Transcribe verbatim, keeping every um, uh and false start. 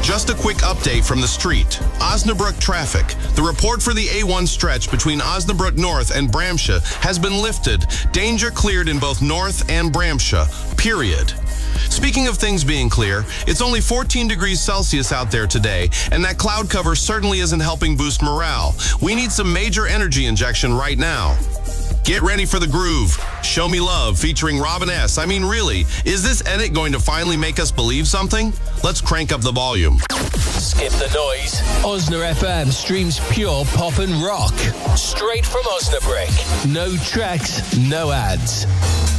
Just a quick update from the street. Osnabrück traffic. The report for the A one stretch between Osnabrück North and Bramsche has been lifted. Danger cleared in both North and Bramsche. Period. Speaking of things being clear, it's only fourteen degrees Celsius out there today, and that cloud cover certainly isn't helping boost morale. We need some major energy injection right now. Get ready for the groove. Show Me Love featuring Robin S. I mean, really, is this edit going to finally make us believe something? Let's crank up the volume. Skip the noise. Osna F M streams pure pop and rock. Straight from Osnabrück. No tracks, no ads.